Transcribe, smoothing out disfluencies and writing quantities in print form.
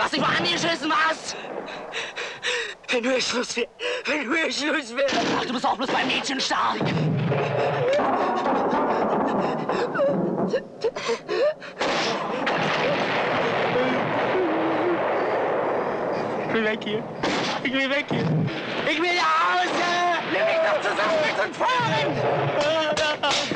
hast dich mal angeschissen, was? Wenn du jetzt Schluss wär. Wenn du jetzt Schluss wär. Ach, du bist auch bloß beim Mädchen stark. Ich will weg hier. Ich will weg hier. Ich will nach Hause. Nimm mich doch zusammen mit und fahren.